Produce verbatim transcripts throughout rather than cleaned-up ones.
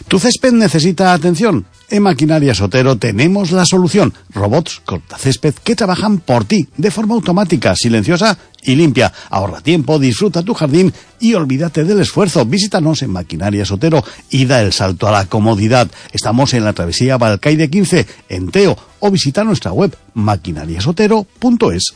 ¿Tu césped necesita atención? En Maquinarias Otero tenemos la solución. Robots cortacésped que trabajan por ti, de forma automática, silenciosa y limpia. Ahorra tiempo, disfruta tu jardín y olvídate del esfuerzo. Visítanos en Maquinarias Otero y da el salto a la comodidad. Estamos en la travesía Balcaide quince, en Teo, o visita nuestra web maquinarias otero punto es.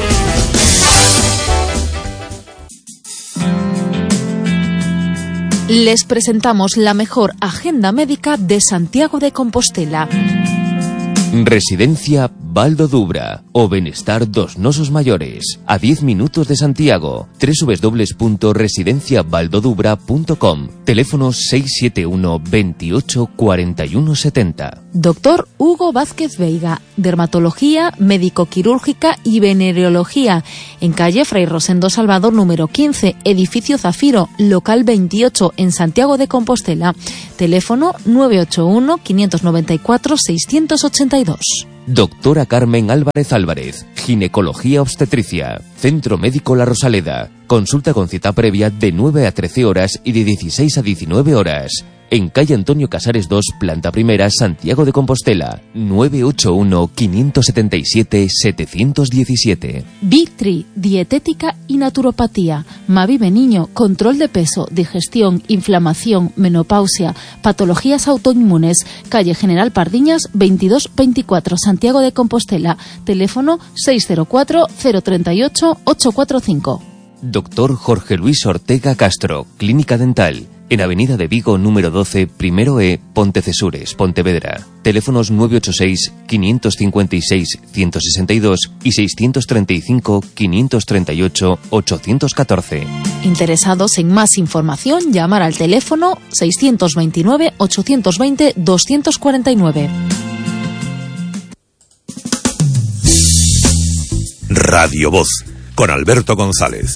Les presentamos la mejor agenda médica de Santiago de Compostela. Residencia Valdo Dubra, o Benestar dos Nosos Mayores, a diez minutos de Santiago. doble u doble u doble u punto residencia valdo dubra punto com. Teléfono seis siete uno, veintiocho, cuarenta y uno setenta. Doctor Hugo Vázquez Veiga, dermatología, médico-quirúrgica y venereología, en calle Fray Rosendo Salvador número quince, edificio Zafiro, local veintiocho, en Santiago de Compostela. Teléfono nueve ocho uno, quinientos noventa y cuatro, seiscientos ochenta y dos. Doctora Carmen Álvarez Álvarez, ginecología obstetricia, Centro Médico La Rosaleda. Consulta con cita previa de nueve a trece horas y de dieciséis a diecinueve horas. En calle Antonio Casares dos, planta primera, Santiago de Compostela. nueve ocho uno, quinientos setenta y siete, setecientos diecisiete. Vitri, dietética y naturopatía. Mavive Niño, control de peso, digestión, inflamación, menopausia, patologías autoinmunes. Calle General Pardiñas, veintidós veinticuatro, Santiago de Compostela. Teléfono seis cero cuatro, cero tres ocho, ocho cuatro cinco. Doctor Jorge Luis Ortega Castro, Clínica Dental. En Avenida de Vigo, número doce, primero E, Pontecesures, Pontevedra. Teléfonos nueve ocho seis, quinientos cincuenta y seis, ciento sesenta y dos y seiscientos treinta y cinco, quinientos treinta y ocho, ochocientos catorce. Interesados en más información, llamar al teléfono seiscientos veintinueve, ochocientos veinte, doscientos cuarenta y nueve. Radio Voz, con Alberto González.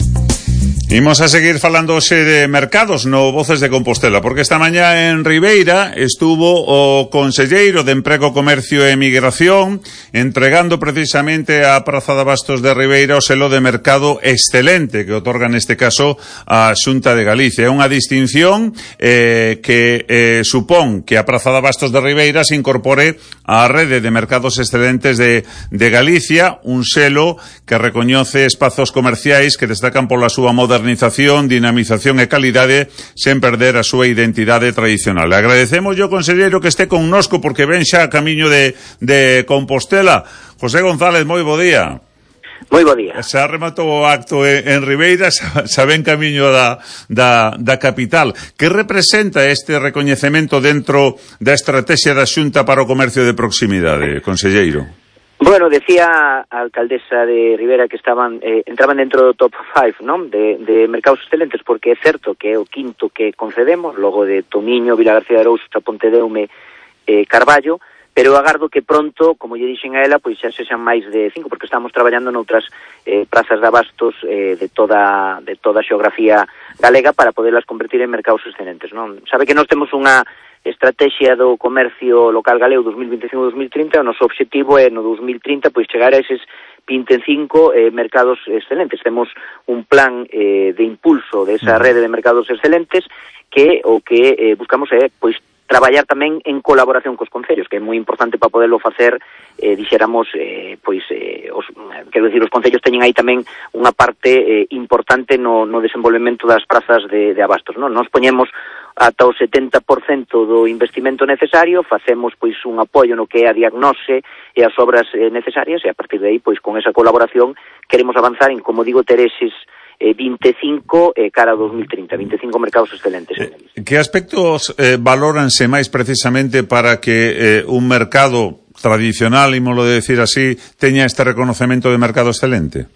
Imos a seguir falándose de mercados no Voces de Compostela, porque esta mañá en Ribeira estuvo o conselleiro de Emprego, Comercio e Migración entregando precisamente a Praza de Abastos de Ribeira o selo de mercado excelente que otorga neste caso a Xunta de Galicia. É unha distinción eh, que eh, supón que a Praza de Abastos de Ribeira se incorpore á rede de mercados excelentes de, de Galicia, un selo que recoñece espazos comerciais que destacan pola súa modernización, dinamización e calidade sen perder a súa identidade tradicional. Le agradecemos yo, conselleiro, que este connosco porque ven xa a camiño de, de Compostela. José González, moi bo día. Moi bo día. Xa rematou o acto en, en Ribeira, xa, xa ven camiño da, da, da capital. Que representa este recoñecemento dentro da estrategia da Xunta para o comercio de proximidade, conselleiro? Bueno, decía a alcaldesa de Ribeira que estaban eh, entraban dentro do top cinco, non? De, de mercados excelentes, porque é certo que é o quinto que concedemos, logo de Tomiño, Vilagarcía de Arousa, Pontedeume, eh, Carballo, pero eu agardo que pronto, como lle dixen a ela, pois xa sexan máis de cinco, porque estamos traballando noutras eh, prazas de abastos eh, de toda de toda a xeografía galega para poderlas convertir en mercados excelentes, non? Sabe que nós temos unha estrategia do comercio local galego dos mil veinticinco a dos mil trinta, o noso obxectivo é no dos mil trinta pois chegar a eses vinte e cinco eh, mercados excelentes. Temos un plan eh, de impulso desa rede de mercados excelentes que o que eh, buscamos é pois traballar tamén en colaboración cos concellos, que é moi importante para poderlo facer, eh, dixéramos, eh, pois, eh, os, quero dicir, os concellos teñen aí tamén unha parte eh, importante no, no desenvolvemento das prazas de, de abastos, non? Nos poñemos ata o setenta por cento do investimento necesario, facemos pois un apoio no que é a diagnose e as obras eh, necesarias, e a partir de aí, pois con esa colaboración, queremos avanzar en, como digo, ter eses Eh, vinte e cinco eh, cara a dos mil trinta, vinte e cinco mercados excelentes. Eh, que aspectos eh, valóranse máis precisamente para que eh, un mercado tradicional, ímolo de decir así, teña este reconocemento de mercado excelente?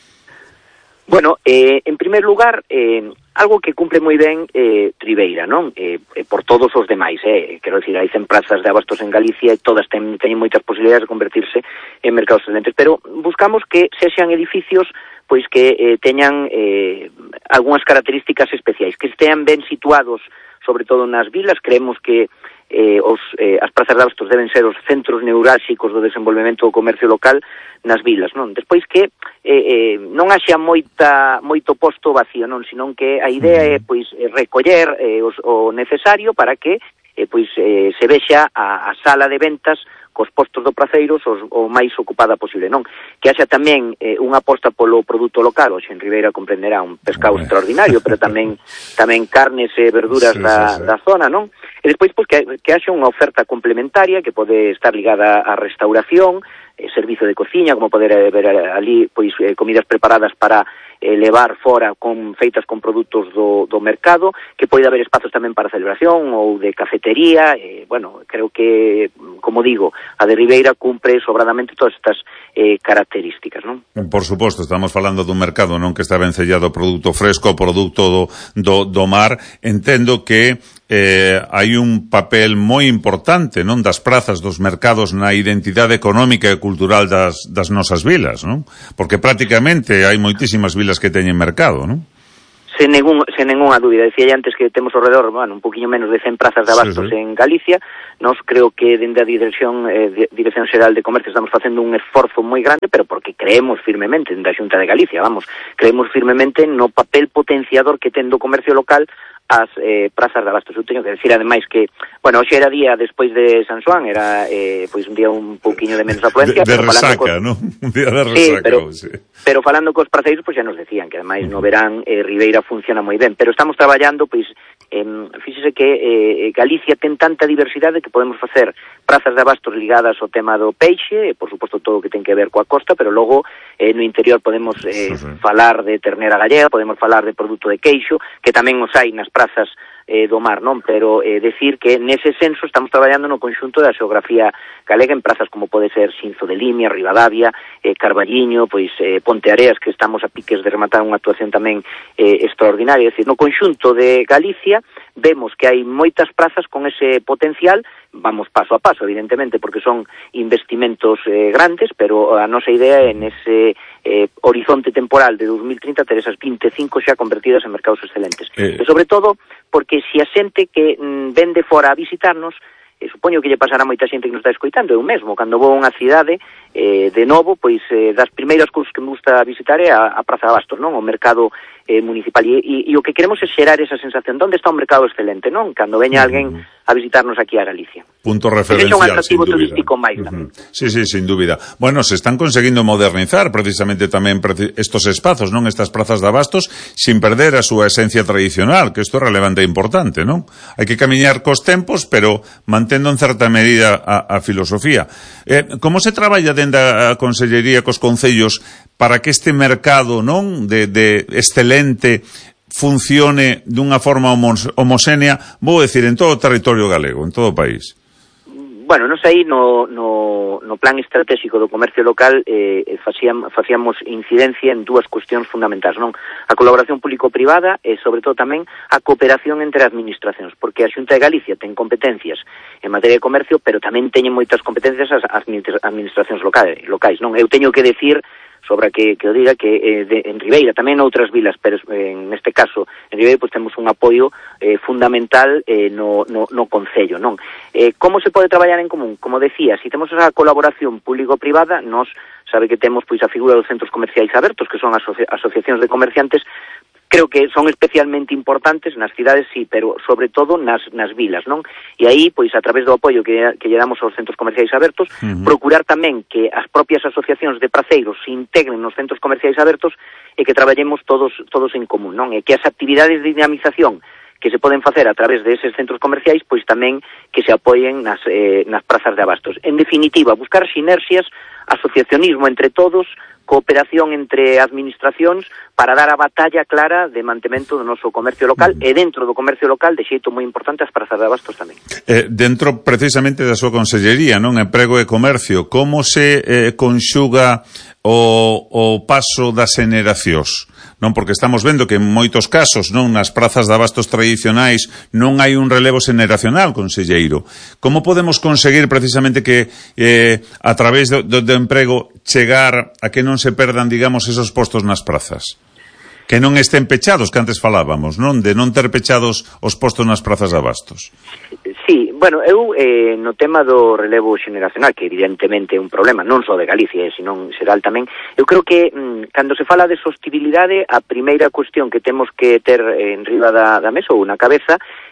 Bueno, eh, en primer lugar, eh, algo que cumple moi ben eh, Ribeira, non? Eh, eh, por todos os demais, eh? Quero dicir, hai cen prazas de abastos en Galicia e todas ten, teñen moitas posibilidades de convertirse en mercados excelentes, pero buscamos que sexan edificios pois que eh, teñan eh, algunhas características especiais, que estean ben situados, sobre todo nas vilas. Creemos que eh, os, eh, as prazas de abastos deben ser os centros neurálxicos do desenvolvemento do comercio local nas vilas, non? Despois que eh, eh, non haxa moita, moito posto vacío, non? Senón que a idea é pois recoller eh, os, o necesario para que eh, pois eh, se vexa a, a sala de ventas cos postos do Praceiros os, o máis ocupada posible, non? Que haxa tamén eh, unha aposta polo produto local, hoxe en Ribeira comprenderá un pescado oh, extraordinario, pero tamén tamén carnes e verduras sí, da, sí, sí. da zona, non? E despois, pois, que, que haxa unha oferta complementaria que pode estar ligada á restauración, eh, servizo de cociña, como poder ver ali, pois, eh, comidas preparadas para eh, levar fora con feitas con produtos do, do mercado, que pode haber espazos tamén para celebración ou de cafetería, eh, bueno, creo que, como digo, a de Ribeira cumpre sobradamente todas estas eh, características, non? Por suposto, estamos falando dun mercado non que está vencellado produto fresco, produto do, do, do mar. Entendo que eh, hai un papel moi importante, non, das prazas, dos mercados na identidade económica e cultural das, das nosas vilas, non? Porque prácticamente hai moitísimas vilas que teñen mercado, non? Sen, ningún, sen ninguna dúbida. Decía antes que temos ao redor, bueno, un poquinho menos de cen prazas de abastos sí, sí. en Galicia. Nos creo que dende a Dirección eh, Dirección Xeral de Comercio estamos facendo un esforzo moi grande, pero porque creemos firmemente dende a Xunta de Galicia, vamos, creemos firmemente no papel potenciador que ten do comercio local as eh, prazas de abastos. Eu teño que decir, ademais, que, bueno, hoxe era día despois de San Xoán, era, eh, pois, un día un pouquiño de menos afluencia. De, de resaca, cos... ¿no? Un día de resaca. Sí, pero, sí. pero falando cos praceiros, pois, ya nos decían que, ademais, uh-huh. no verán, eh, Ribeira funciona moi ben, pero estamos traballando, pois, eh, fíxese que eh, Galicia ten tanta diversidade que podemos facer prazas de abastos ligadas ao tema do peixe, por suposto todo o que ten que ver coa costa, pero logo eh, no interior podemos eh, sí, sí. falar de ternera gallega, podemos falar de produto de queixo, que tamén os hai nas prazas eh, do mar, non? Pero eh, decir que nese senso estamos traballando no conxunto da xeografía galega en prazas como pode ser Xinzo de Limia, Ribadavia, eh, Carballiño, pois eh, Ponte Areas, que estamos a piques de rematar unha actuación tamén eh, extraordinaria. É dicir, no conxunto de Galicia vemos que hai moitas prazas con ese potencial, vamos paso a paso, evidentemente, porque son investimentos eh, grandes, pero a nosa idea é nese eh, horizonte temporal de dos mil trinta ter esas vinte e cinco xa convertidas en mercados excelentes. Eh. E sobre todo, porque se a xente que mm, vende fora a visitarnos, e supoño que lle pasará moita xente que nos está escoitando, eu mesmo, cando vou a unha cidade, eh, de novo, pois, eh, das primeiras cousas que me gusta visitar é a, a Praza de Abastos, non? O mercado eh, municipal, e, e, e o que queremos é xerar esa sensación, onde está un mercado excelente, non? Cando veña uh-huh. alguén a visitarnos aquí a Galicia. Punto referencial, un atractivo sin turístico máis uh-huh. Sí, sí, sin dúbida. Bueno, se están conseguindo modernizar precisamente tamén estos espazos, non? Estas prazas de abastos, sin perder a súa esencia tradicional, que isto é relevante e importante, non? Hai que camiñar cos tempos, pero mantendo en certa medida a, a filosofía. Eh, como se traballa dende a Consellería cos concellos para que este mercado, non, de, de excelente funcione dunha forma homoxénea, vou decir, en todo o territorio galego, en todo o país? Bueno, nos aí no, no, no plan estratégico do comercio local eh, facíamos, facíamos incidencia en dúas cuestións fundamentais, non? A colaboración público-privada e, sobre todo, tamén a cooperación entre administracións, porque a Xunta de Galicia ten competencias en materia de comercio, pero tamén teñen moitas competencias as administracións locais, locais, non? Eu teño que decir sobre que, que o diga que eh, de, en Ribeira, tamén noutras vilas, pero eh, en este caso en Ribeira pues, temos un apoio eh, fundamental eh, no, no, no concello, non? Eh, como se pode traballar en común? Como decía, se si temos esa colaboración público-privada, nos sabe que temos pois a figura dos centros comerciais abertos, que son asoci asociacións de comerciantes. Creo que son especialmente importantes nas cidades, sí, pero sobre todo nas, nas vilas, non? E aí, pois, a través do apoio que, que lle damos aos centros comerciais abertos, uh-huh. procurar tamén que as propias asociacións de praceiros se integren nos centros comerciais abertos e que traballemos todos todos en común, non? E que as actividades de dinamización que se poden facer a través de eses centros comerciais, pois tamén que se apoien nas, eh, nas prazas de abastos. En definitiva, buscar sinerxias, asociacionismo entre todos, cooperación entre administracións para dar a batalla clara de mantemento do noso comercio local e dentro do comercio local, de xeito moi importante, as prazas de abastos tamén. Eh, dentro precisamente da súa consellería, non? Emprego e comercio, como se eh, conxuga o, o paso das xeneracións? Non, porque estamos vendo que en moitos casos, non, nas prazas de abastos tradicionais non hai un relevo xeneracional, conselleiro. Como podemos conseguir precisamente que eh, a través do, do, do emprego chegar a que non se perdan, digamos, esos postos nas prazas? Que non estén pechados, que antes falábamos, non? De non ter pechados os postos nas prazas de abastos. Sí, bueno, eu eh, no tema do relevo xeneracional, que evidentemente é un problema, non só de Galicia, eh, sino xeral tamén, eu creo que mm, cando se fala de sostibilidade, a primeira cuestión que temos que ter en riba da, da mesa ou na cabeza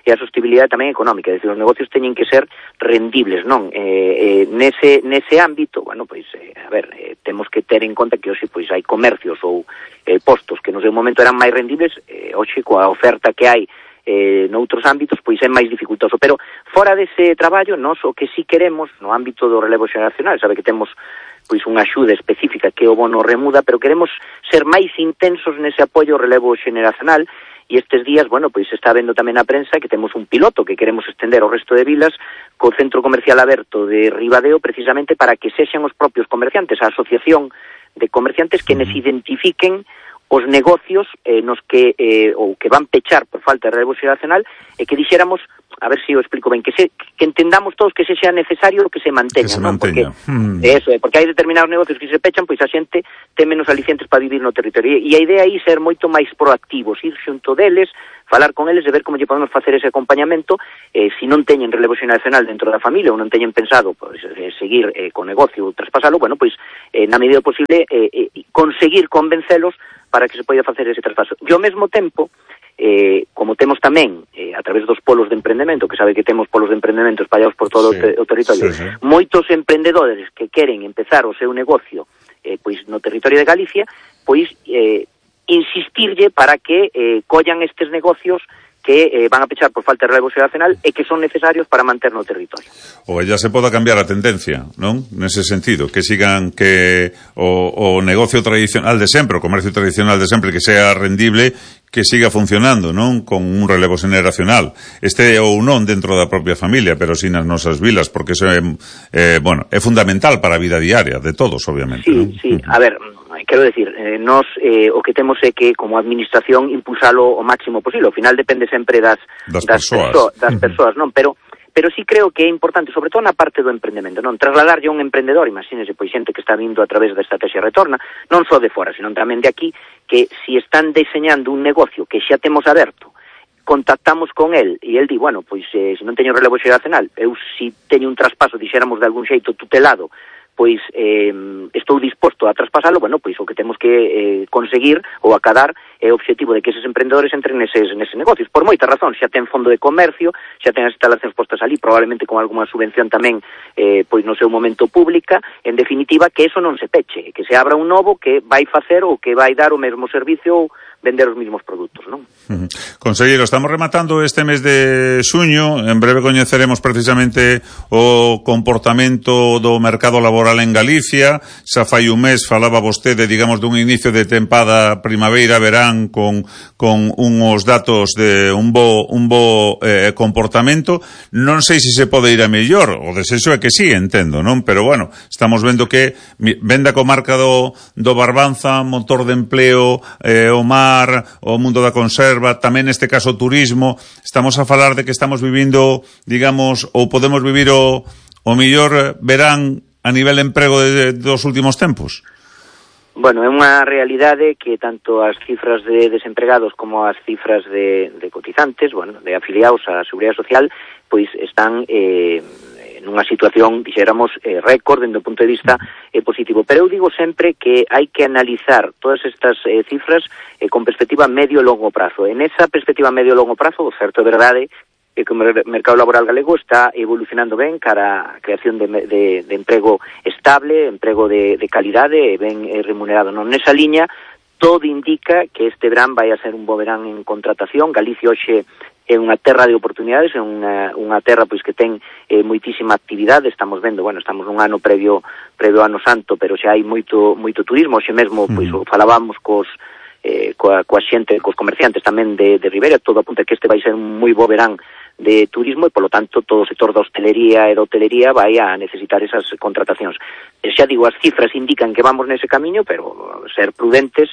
e a sostenibilidade tamén económica, é dicir, os negocios teñen que ser rendibles, non? Eh, eh, nese, nese ámbito, bueno, pois, eh, a ver, eh, temos que ter en conta que hoxe, pois, hai comercios ou eh, postos que no seu momento eran máis rendibles, eh, hoxe, coa oferta que hai eh, noutros ámbitos, pois é máis dificultoso. Pero fora dese traballo, nós o que sí queremos, no ámbito do relevo xeracional, sabe que temos pois unha axuda específica que é o bono remuda, pero queremos ser máis intensos nese apoio ao relevo xeracional, e estes días, bueno, pois está vendo tamén na prensa que temos un piloto que queremos estender ao resto de vilas co Centro Comercial Aberto de Ribadeo, precisamente para que sexan os propios comerciantes, a asociación de comerciantes que nes identifiquen os negocios eh, nos que eh, ou que van pechar por falta de relevo xeracional e que dixéramos, a ver se o explico ben, que se que entendamos todos que se sea necesario que se manteña, que se non? manteña. Porque Mm. eso é, porque hai determinados negocios que se pechan, pois a xente ten menos alicientes para vivir no territorio. E a idea aí ser moito máis proactivos, ir xunto deles, falar con eles e ver como lle podemos facer ese acompañamento, eh, se non teñen relevo xeracional dentro da familia ou non teñen pensado pois, eh, seguir eh, con negocio ou traspasalo, bueno, pois eh, na medida posible eh, eh, conseguir convencelos para que se poida facer ese traspaso. E ao mesmo tempo, eh, como temos tamén, eh, a través dos polos de emprendemento, que sabe que temos polos de emprendemento espallados por todo sí, o, te, o territorio, sí, sí. moitos emprendedores que queren empezar o seu negocio eh, pois no territorio de Galicia, pois eh, insistirlle para que eh, collan estes negocios que eh, van a pechar por falta de relevo xeracional e que son necesarios para manter no territorio. Ou ya se poda cambiar a tendencia, non? Nese sentido, que sigan que o, o negocio tradicional de sempre, o comercio tradicional de sempre, que sea rendible, que siga funcionando, non? Con un relevo xeracional. Este ou non dentro da propia familia, pero sin as nosas vilas, porque eso é, eh, bueno, é fundamental para a vida diaria de todos, obviamente. Sí, non? sí, a ver, quero decir, eh, nos eh, o que temos é que como administración impulsalo o máximo posible, ao final depende sempre das das, das persoas, perso das uh-huh. persoas, non? Pero pero sí creo que é importante, sobre todo na parte do emprendemento, non? Trasladarlle a un emprendedor, imagínese, pois xente que está vindo a través da estrategia retorna, non só de fora, senón tamén de aquí, que si están deseñando un negocio que xa temos aberto, contactamos con el e el di, bueno, pois eh, se non teño relevo xeracional, eu si teño un traspaso, dixéramos de algún xeito tutelado, pois eh, estou disposto a traspasalo, bueno, pois o que temos que eh, conseguir ou acadar é o obxectivo de que eses emprendedores entren neses, neses negocios. Por moita razón, xa ten fondo de comercio, xa ten as instalacións postas ali, probablemente con algunha subvención tamén eh, pois no seu momento pública, en definitiva, que eso non se peche, que se abra un novo que vai facer ou que vai dar o mesmo servicio ou vender os mesmos produtos, non? Uh-huh. Conselleiro, estamos rematando este mes de xuño, en breve coñeceremos precisamente o comportamento do mercado laboral en Galicia. Xa fai un mes falaba vostede, digamos, dun inicio de tempada primaveira-verán con, con unhos datos de un bo, un bo eh, comportamento. Non sei se se pode ir a mellor, o desexo é que sí, entendo, non? Pero bueno, estamos vendo que vende a comarca do, do Barbanza, motor de empleo, eh, o mar, o mundo da conserva, tamén neste caso turismo. Estamos a falar de que estamos vivindo, digamos, ou podemos vivir o, o mellor verán a nivel emprego de, de, dos últimos tempos. Bueno, é unha realidade que tanto as cifras de desempregados como as cifras de, de cotizantes, bueno, de afiliados á Seguridade Social, pois están eh, nunha situación, dixéramos, eh, récord dende o punto de vista eh, positivo. Pero eu digo sempre que hai que analizar todas estas eh, cifras eh, con perspectiva medio e longo prazo. En esa perspectiva medio e longo prazo, o certo é verdade é que o mercado laboral galego está evolucionando ben cara a creación de, de, de emprego estable, emprego de, de calidade e ben eh, remunerado. Non nesa liña, todo indica que este verán vai a ser un bo verán en contratación. Galicia hoxe é unha terra de oportunidades, é unha, unha terra pois que ten eh, moitísima actividade. Estamos vendo, bueno, estamos nun ano previo previo ano santo, pero xa hai moito moito turismo. Hoxe mesmo, pois, mm. falábamos cos eh, coa, coa xente, cos comerciantes tamén de, de Ribeira, todo apunta que este vai ser un moi bo verán de turismo e, polo tanto, todo o sector da hostelería e da hotelería vai a necesitar esas contratacións. E xa digo, as cifras indican que vamos nese camiño, pero ser prudentes,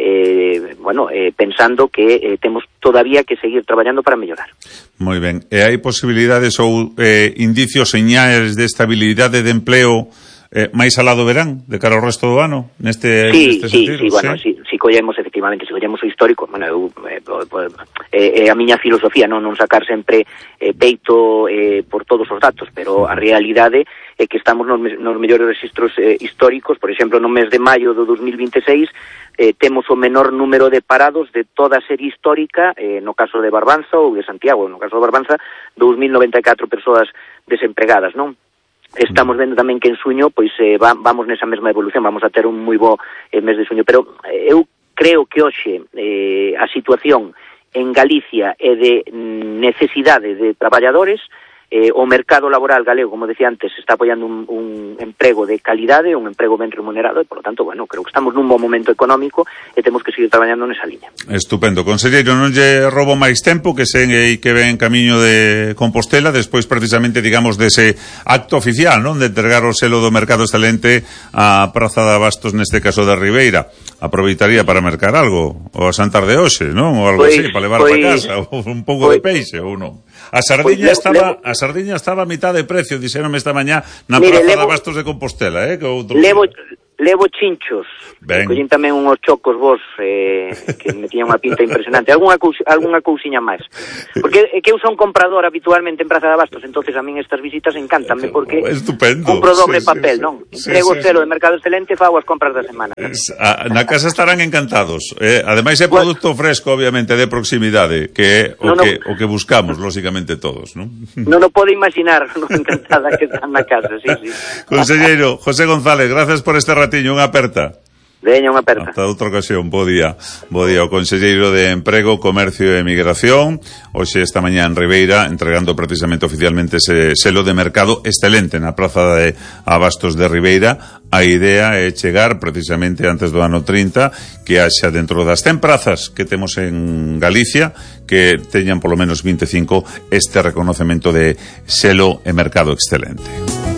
eh, bueno, eh, pensando que eh, temos todavía que seguir traballando para mellorar. Moi ben. E hai posibilidades ou eh, indicios, señales de estabilidade de empleo eh, máis alá do verán, de cara ao resto do ano, neste, sí, neste sí, sentido? Sí, bueno, sí, si collemos, efectivamente, si collemos o histórico, bueno, eu, eh, eh, eh, a miña filosofía, non non sacar sempre eh, peito eh, por todos os datos, pero a realidade e que estamos nos, nos mellores registros eh, históricos. Por exemplo, no mes de maio do dos mil vinte e seis eh, temos o menor número de parados de toda a serie histórica, eh, no caso de Barbanza ou de Santiago. No caso de Barbanza, dous mil noventa e catro persoas desempregadas, non? Estamos vendo tamén que en suño pois eh, va, vamos nesa mesma evolución, vamos a ter un moi bo eh, mes de suño, pero eh, eu creo que hoxe eh, a situación en Galicia é de necesidade de traballadores. Eh, o mercado laboral galego, como decía antes, está apoiando un, un emprego de calidade, un emprego ben remunerado, e, por lo tanto, bueno, creo que estamos nun bom momento económico e temos que seguir traballando nesa liña. Estupendo. Conselleiro, non lle roubo máis tempo, que sei que ven camiño de Compostela, despois precisamente, digamos, dese acto oficial, non? De entregar o selo do Mercado Excelente á Praza de Abastos, neste caso de Ribeira. Aproveitaría para mercar algo, ou a Santar de hoxe, non? Ou algo pues, así, para levar pues, para casa, ou un pouco pues, de peixe, ou non? A sardiña pues, estaba... Levo, a sardiña estaba a mitad de precio, dixéronme esta mañá na Mire, Praza levo, de Abastos de Compostela, eh? Que outro levo, levo chinchos, collín tamén unhos chocos vos eh, que me tiñan unha pinta impresionante, algunha, cous, algunha cousiña máis, porque é que eu son comprador habitualmente en Praza de Abastos, entonces a min estas visitas encantanme, porque estupendo, compro doble sí, papel, sí, non? Sí, Entrego sí, celo sí. de Mercado Excelente e fago as compras da semana. Es, a, na casa estarán encantados, eh? Ademais é produto fresco, obviamente, de proximidade, que é o, no, que, no, o que buscamos, lógicamente, todos, non? Non o podo imaginar, non encantada que están na casa, sí, sí. Conselleiro, José González, gracias por este ratiño, unha aperta. Veña, unha aperta. Hasta outra ocasión, bo día. Bo día, o Conselleiro de Emprego, Comercio e Migración, hoxe esta mañá en Ribeira, entregando precisamente oficialmente ese selo de mercado excelente na Praza de Abastos de Ribeira. A idea é chegar precisamente antes do ano trinta, que haxa dentro das cen prazas que temos en Galicia, que teñan polo menos vinte e cinco este reconocemento de selo e mercado excelente.